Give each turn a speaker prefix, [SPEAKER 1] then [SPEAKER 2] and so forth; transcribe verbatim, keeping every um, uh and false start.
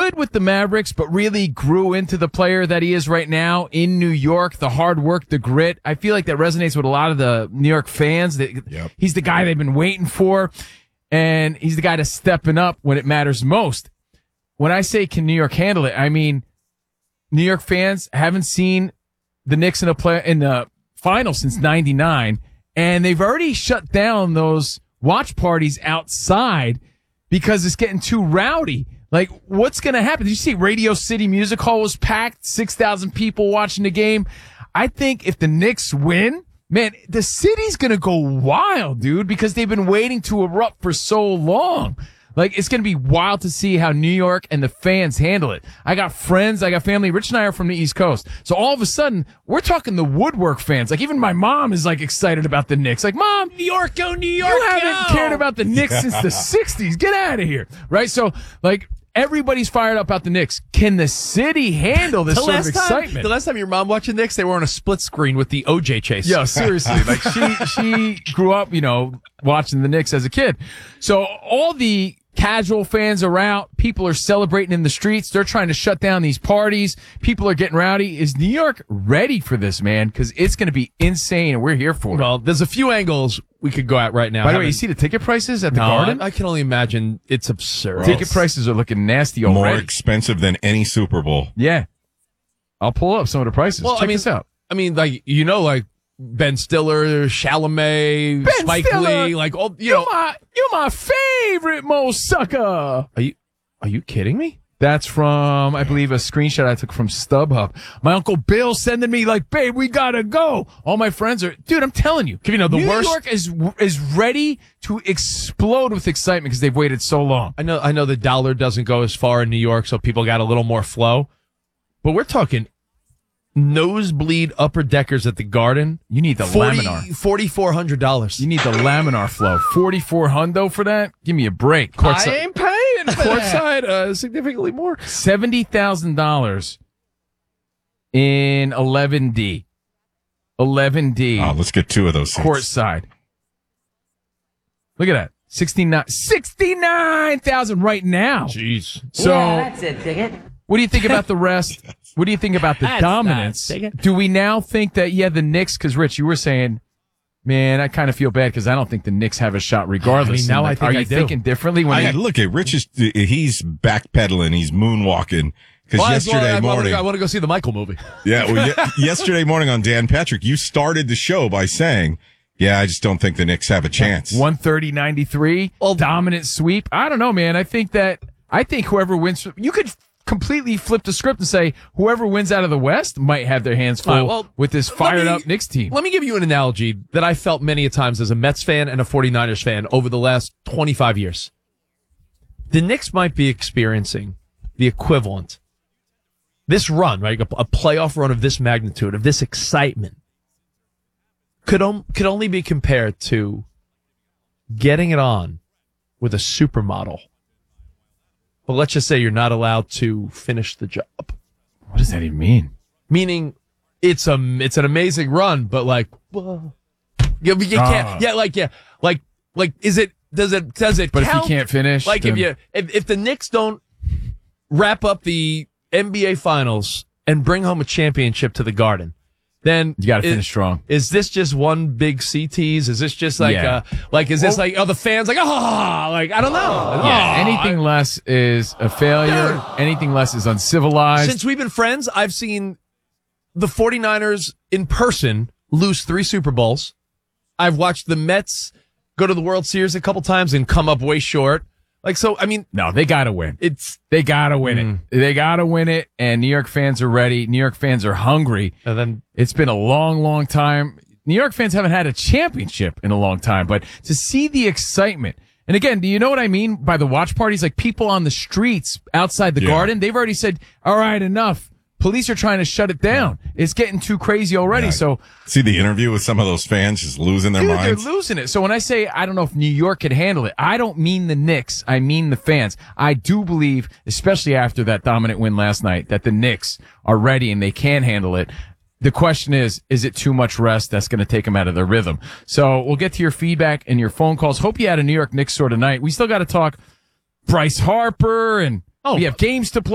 [SPEAKER 1] good with the Mavericks, but really grew into the player that he is right now in New York. The hard work, the grit. I feel like that resonates with a lot of the New York fans. That
[SPEAKER 2] Yep.
[SPEAKER 1] He's the guy they've been waiting for, and he's the guy that's stepping up when it matters most. When I say can New York handle it, I mean New York fans haven't seen the Knicks in a play in the final since ninety-nine, and they've already shut down those watch parties outside because it's getting too rowdy. Like, what's going to happen? Did you see Radio City Music Hall was packed, six thousand people watching the game? I think if the Knicks win, man, the city's going to go wild, dude, because they've been waiting to erupt for so long. Like, it's going to be wild to see how New York and the fans handle it. I got friends, I got family. Rich and I are from the East Coast. So all of a sudden, we're talking the Woodwork fans. Like, even my mom is, like, excited about the Knicks. Like, Mom,
[SPEAKER 3] New York, go New York,
[SPEAKER 1] you haven't
[SPEAKER 3] go!
[SPEAKER 1] cared about the Knicks since the sixties. Get out of here. Right? So, like, everybody's fired up about the Knicks. Can the city handle this
[SPEAKER 3] The
[SPEAKER 1] sort of
[SPEAKER 3] last time,
[SPEAKER 1] excitement?
[SPEAKER 3] the last time your mom watched the Knicks, they were on a split screen with the O J chase.
[SPEAKER 1] Yo, seriously. Like, she, she grew up, you know, watching the Knicks as a kid. So all the casual fans are out. People are celebrating in the streets. They're trying to shut down these parties. People are getting rowdy. Is New York ready for this, man? Because it's going to be insane, and we're here for it.
[SPEAKER 3] Well, there's a few angles we could go at right now.
[SPEAKER 1] By the way, you see the ticket prices at the
[SPEAKER 3] no,
[SPEAKER 1] Garden?
[SPEAKER 3] I, I can only imagine it's absurd.
[SPEAKER 1] Ticket prices are looking nasty already.
[SPEAKER 2] More expensive than any Super Bowl.
[SPEAKER 1] Yeah. I'll pull up some of the prices.
[SPEAKER 3] Well,
[SPEAKER 1] Check
[SPEAKER 3] I mean,
[SPEAKER 1] this out.
[SPEAKER 3] I mean, like, you know, like Ben Stiller, Chalamet,
[SPEAKER 1] Ben
[SPEAKER 3] Spike
[SPEAKER 1] Stiller,
[SPEAKER 3] Lee, like all you
[SPEAKER 1] You're
[SPEAKER 3] know.
[SPEAKER 1] my, you're my favorite Mo sucker.
[SPEAKER 3] Are you are you kidding me?
[SPEAKER 1] That's from, I believe, a screenshot I took from StubHub. My Uncle Bill sending me like, babe, we gotta go. All my friends are, dude, I'm telling you.
[SPEAKER 3] You know, the
[SPEAKER 1] New
[SPEAKER 3] worst-
[SPEAKER 1] York is is ready to explode with excitement because they've waited so long.
[SPEAKER 3] I know I know the dollar doesn't go as far in New York, so people got a little more flow. But we're talking nosebleed upper deckers at the Garden.
[SPEAKER 1] You need the laminar.
[SPEAKER 3] forty-four hundred dollars.
[SPEAKER 1] You need the laminar flow. forty-four hundo for that? Give me a break.
[SPEAKER 3] I
[SPEAKER 1] Courtside,
[SPEAKER 3] ain't paying for courtside uh, significantly more.
[SPEAKER 1] seventy thousand dollars in eleven D. eleven D.
[SPEAKER 2] Oh, let's get two of those seats.
[SPEAKER 1] Courtside. Look at that. sixty-nine sixty-nine thousand right now.
[SPEAKER 3] Jeez.
[SPEAKER 1] So,
[SPEAKER 4] Yeah, that's it, ticket.
[SPEAKER 1] what do you think about the rest? What do you think about the
[SPEAKER 3] That's
[SPEAKER 1] dominance?
[SPEAKER 3] not ticket.
[SPEAKER 1] Do we now think that, yeah, the Knicks, because Rich, you were saying, man, I kind of feel bad because I don't think the Knicks have a shot regardless.
[SPEAKER 3] I mean, now
[SPEAKER 1] And,
[SPEAKER 3] I
[SPEAKER 1] like,
[SPEAKER 3] think
[SPEAKER 1] Are
[SPEAKER 3] I
[SPEAKER 1] you
[SPEAKER 3] do.
[SPEAKER 1] thinking differently? When
[SPEAKER 2] I,
[SPEAKER 1] they,
[SPEAKER 2] look at Rich is he's backpedaling, he's moonwalking because
[SPEAKER 3] Well, I-
[SPEAKER 2] yesterday
[SPEAKER 3] I, I
[SPEAKER 2] morning,
[SPEAKER 3] want to go see the Michael movie.
[SPEAKER 2] yeah, well, ye- yesterday morning on Dan Patrick, you started the show by saying, "Yeah, I just don't think the Knicks have a chance."
[SPEAKER 1] one thirty ninety-three,
[SPEAKER 3] Well,
[SPEAKER 1] dominant sweep. I don't know, man. I think that, I think whoever wins, you could completely flip the script and say whoever wins out of the West might have their hands full
[SPEAKER 3] All right, well,
[SPEAKER 1] with this
[SPEAKER 3] let
[SPEAKER 1] fired
[SPEAKER 3] me-
[SPEAKER 1] up Knicks team.
[SPEAKER 3] Let me give you an analogy that I felt many a times as a Mets fan and a 49ers fan over the last twenty-five years. The Knicks might be experiencing the equivalent. This run, right, a, a playoff run of this magnitude, of this excitement, could, om- could only be compared to getting it on with a supermodel. But let's just say you're not allowed to finish the job.
[SPEAKER 1] What does that even mean?
[SPEAKER 3] Meaning, it's a it's an amazing run, but like, whoa. You, you can't.
[SPEAKER 1] Ah.
[SPEAKER 3] Yeah, like yeah, like like is it? Does it? Does it?
[SPEAKER 1] But if
[SPEAKER 3] count?
[SPEAKER 1] you can't finish,
[SPEAKER 3] like
[SPEAKER 1] then-
[SPEAKER 3] if you if, if the Knicks don't wrap up the N B A Finals and bring home a championship to the Garden, then
[SPEAKER 1] You got to
[SPEAKER 3] is-
[SPEAKER 1] finish strong.
[SPEAKER 3] Is this just one big C tease? Is this just like
[SPEAKER 1] Yeah.
[SPEAKER 3] uh like is this like oh the fans like ah like I don't know
[SPEAKER 1] Yeah,
[SPEAKER 3] Oh,
[SPEAKER 1] anything less is a failure.
[SPEAKER 3] Dude.
[SPEAKER 1] Anything less is uncivilized.
[SPEAKER 3] Since we've been friends, I've seen the 49ers in person lose three Super Bowls. I've watched the Mets go to the World Series a couple times and come up way short. Like, so, I mean,
[SPEAKER 1] no, they got to win.
[SPEAKER 3] it's,
[SPEAKER 1] They got to win
[SPEAKER 3] Mm.
[SPEAKER 1] it. They got to win it. And New York fans are ready. New York fans are hungry.
[SPEAKER 3] and then,
[SPEAKER 1] It's been a long, long time. New York fans haven't had a championship in a long time, but to see the excitement. And again, do you know what I mean by the watch parties? Like people on the streets outside the
[SPEAKER 2] Yeah.
[SPEAKER 1] Garden, they've already said, all right, enough. Police are trying to shut it down. It's getting too crazy already.
[SPEAKER 2] Yeah.
[SPEAKER 1] So
[SPEAKER 2] See the interview with some of those fans just losing their
[SPEAKER 1] Dude,
[SPEAKER 2] minds.
[SPEAKER 1] they're losing it. So when I say I don't know if New York could handle it, I don't mean the Knicks. I mean the fans. I do believe, especially after that dominant win last night, that the Knicks are ready and they can handle it. The question is, is it too much rest that's going to take them out of their rhythm? So we'll get to your feedback and your phone calls. Hope you had a New York Knicks sort of night. We still got to talk Bryce Harper and
[SPEAKER 3] Oh.
[SPEAKER 1] we have games to play.